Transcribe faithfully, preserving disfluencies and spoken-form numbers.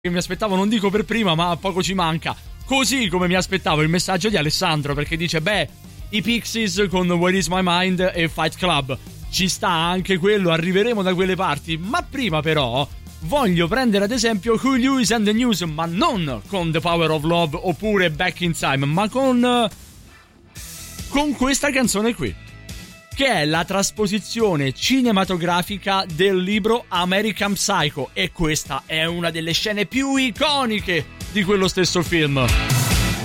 che mi aspettavo, non dico per prima, ma poco ci manca. Così come mi aspettavo il messaggio di Alessandro, perché dice: beh, i Pixies con Where Is My Mind e Fight Club, ci sta anche quello, arriveremo da quelle parti. Ma prima però voglio prendere ad esempio Huey Lewis and the News, ma non con The Power of Love oppure Back in Time, ma con con questa canzone qui, che è la trasposizione cinematografica del libro American Psycho, e questa è una delle scene più iconiche di quello stesso film.